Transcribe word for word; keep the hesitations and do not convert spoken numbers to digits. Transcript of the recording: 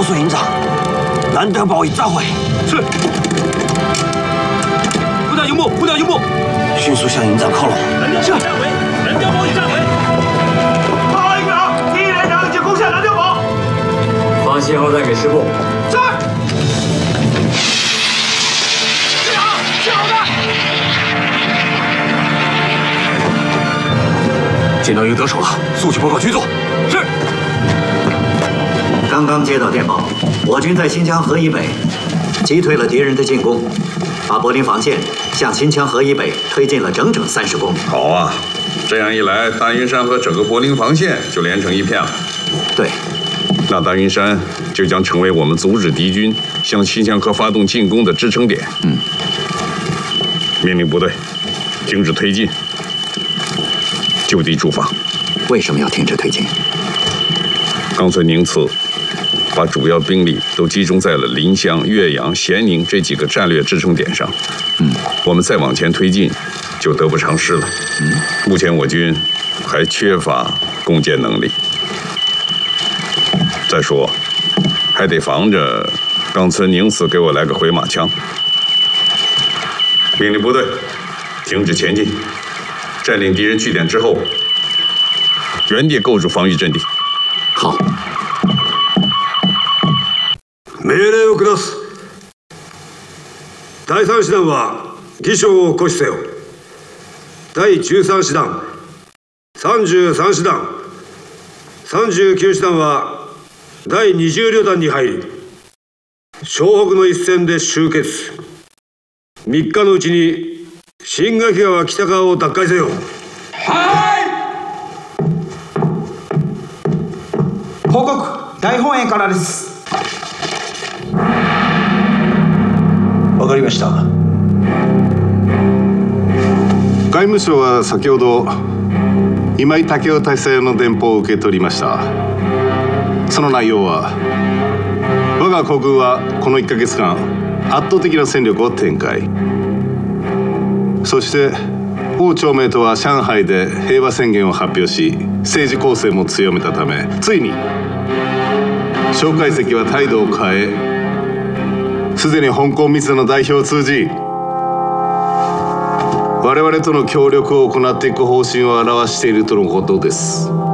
速营长，兰德堡已炸毁。 是。部长营部，部长营部， 迅速向营长靠拢。 兰德堡炸毁，兰德堡已炸毁。报告营长，第一连长已经攻下兰德堡。 发信号弹给师部。 是。队长，信号弹。见到营得手了，速去报告局座。是。 刚刚接到电报，我军在新疆河以北击退了敌人的进攻，把柏林防线向新疆河以北推进了整整三十公里。 好啊，这样一来，大云山和整个柏林防线就连成一片了。 对， 那大云山就将成为我们阻止敌军向新疆河发动进攻的支撑点。 嗯， 命令部队停止推进，就地驻防。 为什么要停止推进？ 刚才宁次把主要兵力都集中在了临湘、岳阳、咸宁这几个战略支撑点上。 嗯， 我们再往前推进，就得不偿失了。 嗯， 目前我军还缺乏攻坚能力。再说，还得防着冈村宁次给我来个回马枪。命令部队停止前进，占领敌人据点之后，原地构筑防御阵地。 好。 命令を下す。第三師団は義手を固視せよ。第十三師団、三十三師団、三十九師団は第二十旅団に入り、湘北の一戦で集結。三日のうちに新垣川北側を奪回せよ。 はい。報告、大本営からです。 わかりました。 外務省は先ほど今井武雄大佐の電報を受け取りました。その内容は、我が国軍はこのいっかげつかん圧倒的な戦力を展開。そして汪兆銘とは上海で平和宣言を発表し、政治攻勢も強めたため、ついに蒋介石は態度を変え、すでに香港密の代表を通じ、我々との協力を行っていく方針を表しているとのことです。